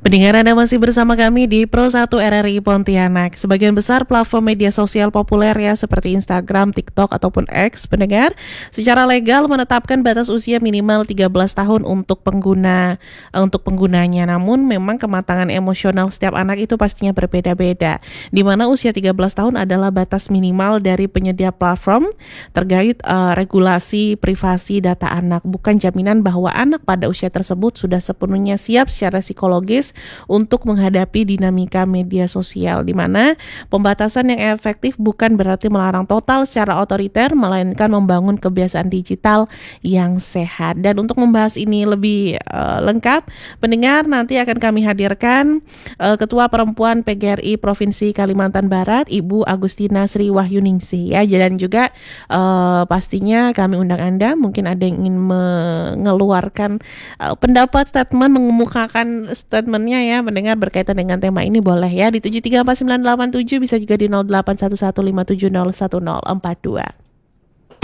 Pendengar, Anda masih bersama kami di Pro 1 RRI Pontianak. Sebagian besar platform media sosial populer ya seperti Instagram, TikTok ataupun X, pendengar, secara legal menetapkan batas usia minimal 13 tahun untuk penggunanya. Namun memang kematangan emosional setiap anak itu pastinya berbeda-beda. Di mana usia 13 tahun adalah batas minimal dari penyedia platform terkait regulasi privasi data anak, bukan jaminan bahwa anak pada usia tersebut sudah sepenuhnya siap secara psikologis untuk menghadapi dinamika media sosial, di mana pembatasan yang efektif bukan berarti melarang total secara otoriter, melainkan membangun kebiasaan digital yang sehat. Dan untuk membahas ini lebih lengkap, pendengar, nanti akan kami hadirkan Ketua Perempuan PGRI Provinsi Kalimantan Barat, Ibu Agustina Sri Wahyuningsih ya, dan juga pastinya kami undang Anda, mungkin ada yang ingin mengeluarkan pendapat, statement, mengemukakan statementnya ya, mendengar berkaitan dengan tema ini, boleh ya di 734987, bisa juga di 081157011042.